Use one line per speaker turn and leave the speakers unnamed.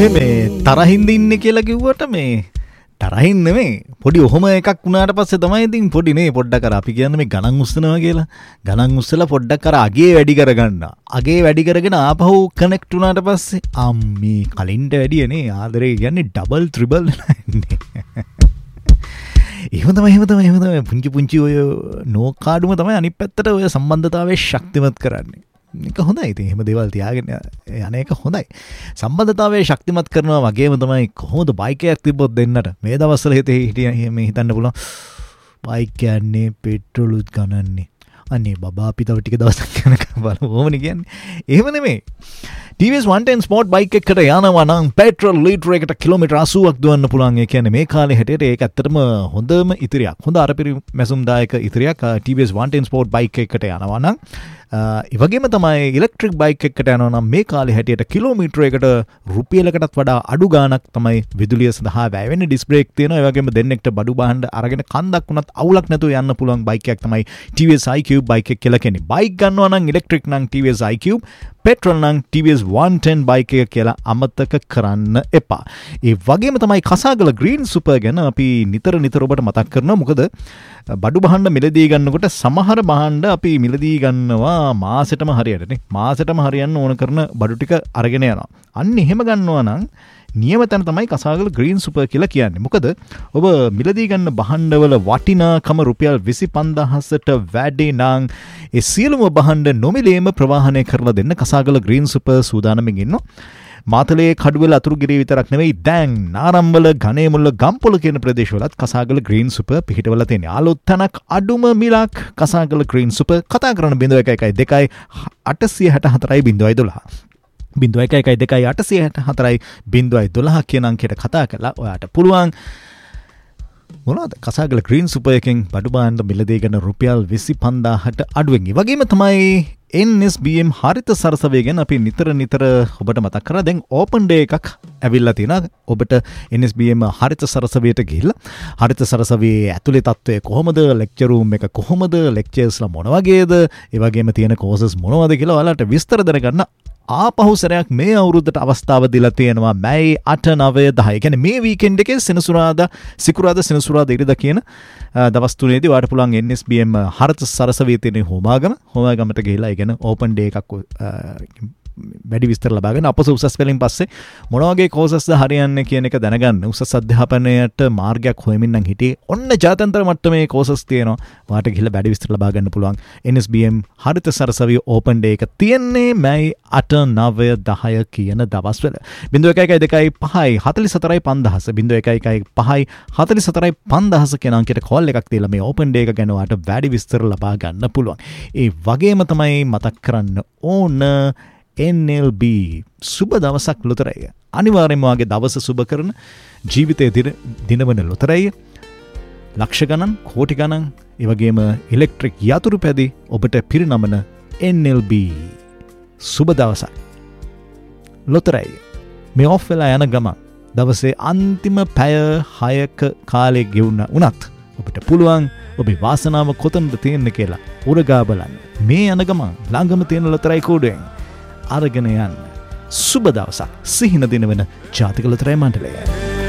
මේ තරහින්ද ඉන්නේ කියලා කිව්වට මේ තරහින් නෙමෙයි පොඩි ඔහොම එකක් වුණාට පස්සේ තමයි ඉතින් පොඩි නේ පොඩ්ඩක් අර අපි කියන්නේ මේ ගණන් උස්සනවා කියලා ගණන් උස්සලා පොඩ්ඩක් අර අගේ වැඩි කරගන්න අගේ වැඩි කරගෙන ආපහු කනෙක්ට් වුණාට පස්සේ අම්මේ කලින්ට වැඩිය නේ ආදරේ කියන්නේ ඩබල් ත්‍රිබල් නේ එහෙම තමයි පුංචි ඔය නෝකාඩුම තමයි අනිත් පැත්තට ඔය සම්බන්ධතාවයේ ශක්තිමත් කරන්නේ ඒක හොඳයි ඉතින් එහෙම දේවල් තියාගෙන යන එක හොඳයි සම්බන්ධතාවයේ ශක්තිමත් කරනවා වගේම තමයි කොහොමද බයික් එකක් තිබ්බොත් දෙන්නට මේ දවස්වල හිටිය මේ හිතන්න පුළුවන් බයික් යන්නේ පෙට්‍රෝලුත් ගණන්නේ අනේ බබා අපි තව ටික දවසක් යනකම් බලමු ඕමනේ කියන්නේ එහෙම නෙමෙයි TVS 110 ස්පෝර්ට් බයික් එකකට යනවා නම් පෙට්‍රල් ලීටර් එකට කිලෝමීටර් 80ක් දුවන්න පුළුවන්. ඒ කියන්නේ මේ කාලේ හැටියට ඒක ඇත්තටම හොඳම ඉතිරියක්. හොඳ අරපරිමැසුම්දායක ඉතිරියක් TVS 110 ස්පෝර්ට් බයික් එකකට යනවා නම් ඒ වගේම තමයි ඉලෙක්ට්‍රික් බයික් එකකට යනවා නම් මේ කාලේ හැටියට කිලෝමීටර් එකට රුපියලකටත් වඩා අඩු ගාණක් තමයි විදුලිය සඳහා වැය වෙන්නේ. ඩිස්ක් බ්‍රේක් තියෙනවා. ඒ වගේම දෙන්නෙක්ට බඩු බහන්න අරගෙන කන්දක් වුණත් අවුලක් නැතුව යන්න පුළුවන් බයික් එකක් තමයි TVS iQube බයික් එක කියලා කියන්නේ. බයික් ගන්නවා නම් ඉලෙක්ට්‍රික් නම් TVS iQube, පෙට්‍රල් නම් TVS 110 බයික් එක කියලා අමතක කරන්න එපා. ඒ වගේම තමයි කසාගල ග්‍රීන් සුපර් ගැන අපි නිතර ඔබට මතක් කරනවා. මොකද බඩු බහන්න මිලදී ගන්නකොට සමහර බහන්න අපි මිලදී ගන්නවා මාසෙටම හරියටනේ. මාසෙටම හරියන්න ඕන කරන බඩු ටික අරගෙන යනවා. අන්න එහෙම ගන්නවා නම් නියම තැන තමයි කසාගල ග්‍රීන් සුපර් කියලා කියන්නේ. මොකද ඔබ මිලදී ගන්න භාණ්ඩවල වටිනාකම රුපියල් 25000ට වැඩි නම් ඒ සියලුම භාණ්ඩ නොමිලේම ප්‍රවාහනය කරලා දෙන්න කසාගල ග්‍රීන් සුපර් සූදානම්ින් ඉන්නවා. මාතලේ කඩුවෙල අතුරුගිරිය විතරක් නෙවෙයි දැන් නාරම්බල ගණේමුල්ල ගම්පොළ කියන ප්‍රදේශවලත් කසාගල ග්‍රීන් සුපර් පිහිටවල තියෙනවා. අලුත් තැනක් අඩුම මිලක් කසාගල ග්‍රීන් සුපර් කතා කරන 0112 864 011 කියන අංකයට කතා කරලා ඔයාට පුළුවන් මොනවද කසාගල ග්‍රීන් සුපර් එකෙන් බඩු බාන්න මිලදී ගන්න රුපියල් 25000ට අඩුවෙන්. ඒ වගේම තමයි NSBM හරිත සරසවිය ගැන අපි නිතර ඔබට මතක් කරා. දැන් ඕපන් ඩේ එකක් ඇවිල්ලා තියෙනවා. ඔබට NSBM හරිත සරසවියට ගිහිල්ලා හරිත සරසවියේ ඇතුලේ තත්ත්වය කොහොමද, ලෙක්චර් රූම් එක කොහොමද, ලෙක්චර්ස්ලා මොන වගේද, ඒ වගේම තියෙන කෝසස් මොනවද කියලා ඔයාලට විස්තර දැනගන්න ආපහු සැරයක් මේ අවුරුද්දට අවස්ථාව දීලා තියෙනවා. මැයි 8 9 10. කියන්නේ මේ වීකෙන්ඩ් එකේ සිකුරාදා සෙනසුරාදා ඉරිදා කියන දවස් තුනේදී ඔයාලට පුළුවන් NSBM හරිත සරසවිය තියෙන හෝමාගමට ගිහිල්ලා ඉගෙන ඕපන් ඩේ එකක් වැඩි විස්තර ලබා ගන්න. අපස උසස් වලින් පස්සේ මොන වගේ කෝසස්ද හරියන්නේ කියන එක දැනගන්න උසස් අධ්‍යාපනයට මාර්ගයක් හොයමින් නම් හිටියේ. ඔන්න ජාත්‍යන්තර මට්ටමේ කෝසස් තියෙනවා. ඔයාලට ගිහිල්ලා වැඩි විස්තර ලබා ගන්න පුළුවන්. NSBM හරිත සරසවිය ඕපන් ඩේ එක තියෙන්නේ මැයි 8 9 10 කියන දවස්වල. 0112 5 44 5000 0112 5 44 5000 කියන අංකයට කෝල් එකක් දීලා මේ ඕපන් ඩේ එක ගැන ඔයාලට වැඩි විස්තර ලබා ගන්න පුළුවන්. ඒ වගේම තමයි මතක් කරන්න ඕන NLB සුබ දවසක් ලොතරැය. අනිවාර්යයෙන්ම වාගේ දවස සුබ කරන ජීවිතයේ දිනවන ලොතරැය. ලක්ෂ ගණන්, කෝටි ගණන්, ඒ වගේම ඉලෙක්ට්‍රික් යතුරු පැදි ඔබට පිරිනමන NLB සුබ දවසක් ලොතරැය. මේ ඔෆ් වෙලා යන ගමන් දවසේ අන්තිම පැය 6ක කාලේ ගෙවුණ උනත් ඔබට පුළුවන් ඔබේ වාසනාව කොතනද තියෙන්නේ කියලා උරගා බලන්න. මේ යන ගමන් ළඟම තියෙන ලොතරැයි කෝඩුවෙන් අරගෙන යන්න. සුබ දවසක්. සිහින දිනවන ජාතික ලොතරැයි මණ්ඩලය.